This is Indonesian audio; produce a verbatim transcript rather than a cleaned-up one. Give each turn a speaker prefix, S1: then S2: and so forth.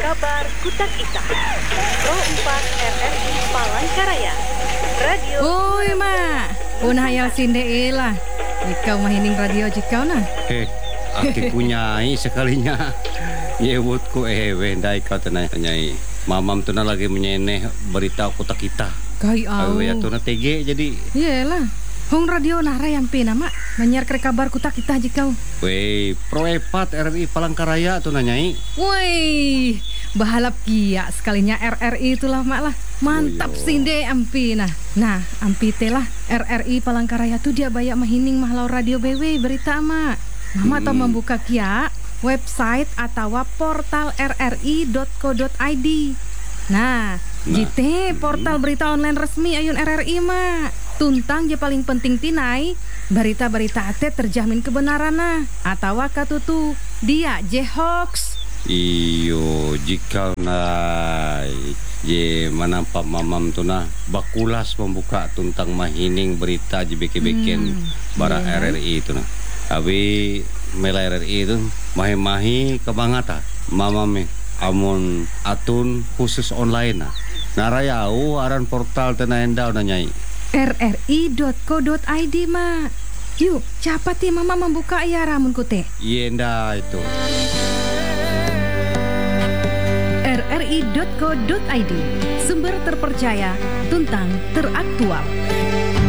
S1: Kabar Kutak Ita Pro empat R R I Palangkaraya Radio.
S2: Oi mak, punah hayal sinde ilah. Ikau mahining radio jikau nah.
S3: Eh, aki punyai sekalinya. Yewutku eh wendai kau tenai nyai. Mamam tuna lagi menyeneh berita Kutak Ita.
S2: Kai au.
S3: Ya tuna T G jadi.
S2: Iyalah. Hong radio nah rayampe nama menyiar ke kabar Kutak Ita jikau.
S3: Wei, Pro empat R R I Palangkaraya tuna nyai.
S2: Woi, bahalap kia sekalinya R R I itulah mak lah. Mantap
S3: Oh, yo.
S2: sinde ampi nah. Nah, ampi telah R R I Palangkaraya tuh dia banyak mahining mahlau radio B W berita mak. Mama atau
S3: Hmm.
S2: membuka kia website atau portal r r i dot co dot i d. Nah,
S3: Nah,
S2: jite portal berita online resmi ayun R R I mak. Tuntang je paling penting tinai berita-berita ate terjamin kebenaran nah atau katutu dia je hoax.
S3: Iyo, jika nai je manampak mamam tuna bakulas membuka tuntang mahining berita je beke-beken
S2: Hmm,
S3: bara
S2: iya.
S3: R R I itu nah. Abi mela R R I itu mahi-mahi kebangata mamam amun atun khusus online nah. Naraya au aran portal tena endau na nyai.
S2: r r i dot co dot i d mak. Yuk, cepat ya mama membuka ya ramun kute.
S3: Yenda itu.
S2: r r i dot co dot i d, sumber terpercaya, tuntang teraktual.